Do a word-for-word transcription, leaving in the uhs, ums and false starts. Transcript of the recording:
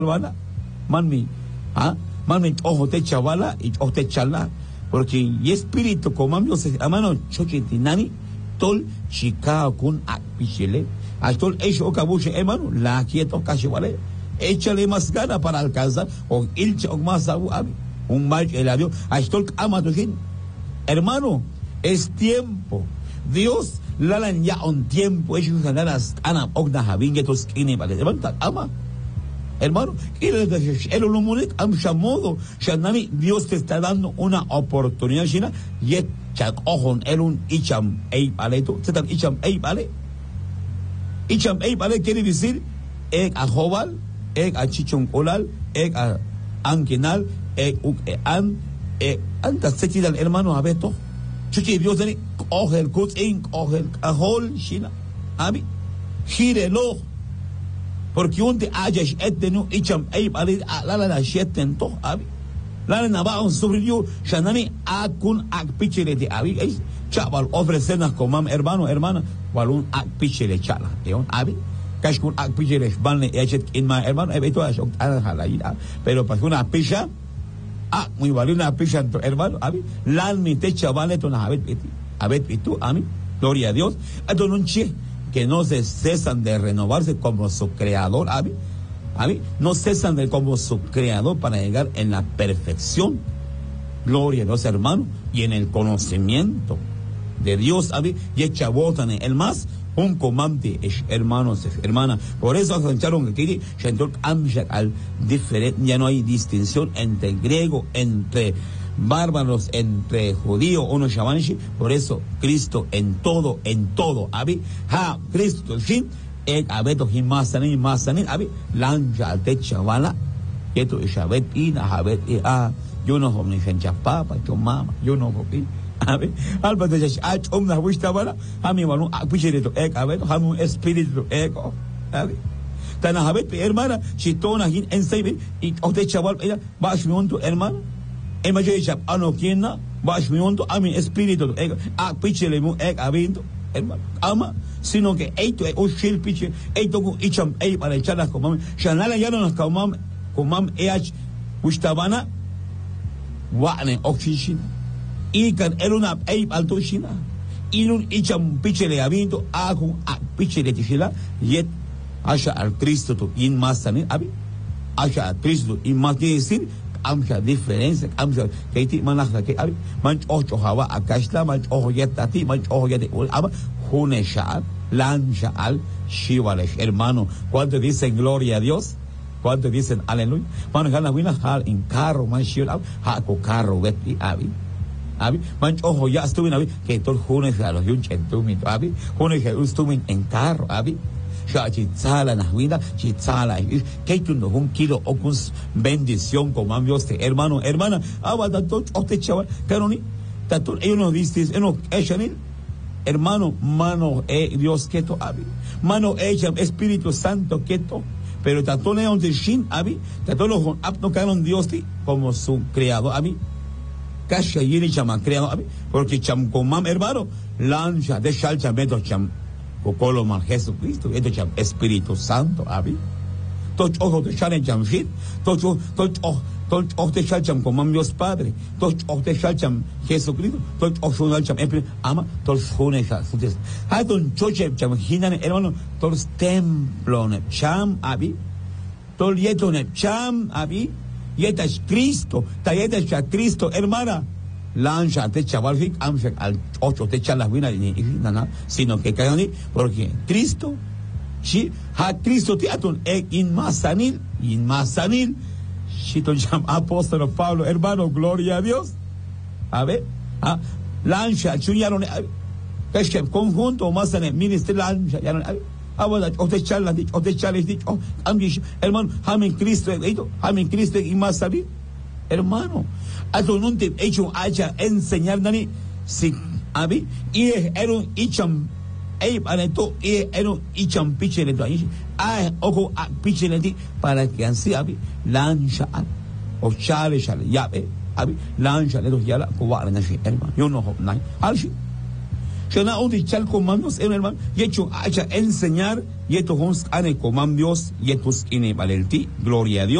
chavala, manmi, ah, manmi ojo te chavala y ojo te chala, porque y espíritu como Dios hermano chochetinani tol chica con akpichele, astol ello okabuche hermano la quieto cachevale, échale más gana para alcanzar o ilcha o más abu abi, un mal el avión, astol amatojin, hermano, es tiempo, Dios lalan ya un tiempo, ellos ganas ana ogna habingetos kini vale, levanta ama. Hermano, el umunik am shamodo, shanami, Dios te está dando una oportunidad china, yet chat ojon elun icham ei paleto, se tan icham ei pale. Icham ei pale quiere decir ek a jobal, ek a chichon olal, ek a ankinal, ek uk e an, ek antas se tiran hermano abeto. Chuchi Dios tiene ogel kut in ogel ahol china. Abi, girelo. Porque un te haya etenu icham ei pale la la la sheten to abi. La na ba on sobre yo shanani akun akpichele de abi ei chaval ofrecernos como hermano hermana walun akpichele chala eon abi kashkun akpichele banle echet in my hermano ebeto asok ala pero para una pisha ah muy vale una pisha hermano abi lan mi te chavale to na abet eti abet itu ami gloria a Dios adonunche que no se cesan de renovarse como su creador, Abi, Abi, no cesan de como su creador para llegar en la perfección, gloria a Dios hermano, y en el conocimiento de Dios, Abi, y echa botan el más, un comandante, hermanos, hermanas, por eso asancharon que aquí, al diferente, ya no hay distinción entre griego, entre bárbaros, entre judíos, uno shamanishi, por eso Cristo en todo, en todo, abi, ha, Cristo, shin, ek abeto himasanin, masanin, abi, lancha te chavala, yeto ishabet ina, habet a, yo no homnishen chapapa, chomama, yo no hopi, abi, alba de ach omna wistabala, ami walun akpichereto, ek abeto, hamun espíritu, eko, abi. Tana habet, hermana, chitona hin en seibe, y ote chaval, ella, va a tu hermana. E ma je chap ano kiena bash mionto ami espíritu e a pichele mu e avindo hermano ama sino que eito e o shil piche eito ku icham e para echarlas como shanala ya no nos comam comam e ach ustabana wane oxygen y kan eluna e alto china ilun icham pichele avindo a ku a pichele tishila yet asha al Cristo to in masani abi asha al Cristo in ma quiere decir amsha diferencia amsha que ti manaka que abi manch ocho hawa akashla manch ojo yetati manch ojo yete aba hunesha lansha al shivalesh hermano cuando dicen gloria a Dios cuando dicen aleluya man gana wina hal in carro man shil ab ha ko carro weti abi abi manch ojo ya estuve abi que tol hunesha los yun chentumi abi hunesha estuve en carro abi Chizala Nahwina, Chizala, que tú no un kilo o con bendición como Dios te hermano, hermana, aba tanto o te chaval, caroni, tanto ellos no viste, no echanil, hermano, mano e Dios quieto abi, mano echa Espíritu Santo quieto, pero tanto leon de shin abi, tanto los apto caron Dios ti como su creador abi, casha yini chama creador abi, porque cham comam hermano, lancha de shalcha meto cham Cocolo mal Jesucristo, esto es Espíritu Santo, abi. Toch ojo te chalen cham shit, toch toch toch ojo te chal como Dios Padre, toch ojo te chal cham Jesucristo, toch ojo cham ama, toch jone chal. Hay don choche cham hinan hermano, toch templo ne cham abi, toch yeto ne cham abi, yeta es Cristo, ta yeta es Cristo, hermana. Lancha te chaval hik amshak al ocho te chalas wina ni nana sino que cayoni porque Cristo si ha Cristo te atun e in masanil in masanil si ton jam apóstol Pablo hermano gloria a Dios a ver ah lancha chuyaron es que conjunto masanil ministro lancha ya no ahora o te chalas o te chalas o ambish hermano hamin Cristo eito hamin Cristo in masanil hermano a tu no te hecho haya enseñar nani si abi y era un icham ei para esto y era un icham pichele to ahí ah ojo pichele ti para que así abi lancha o chale chale ya ve abi lancha le dos ya la cuba na shi hermano yo no nai alshi Yo no de echar comandos, hermano. Y hecho, haya enseñar, y estos ane comandos, y estos ine valenti, gloria a Dios.